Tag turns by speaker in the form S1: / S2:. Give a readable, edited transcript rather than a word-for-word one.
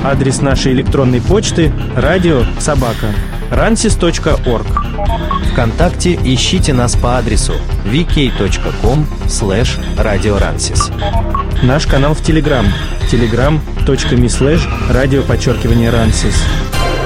S1: Адрес нашей электронной почты radio@ransis.org.
S2: ВКонтакте ищите нас по адресу vk.com/radioransis.
S1: Наш канал в Telegram telegram.me/radio_ransis.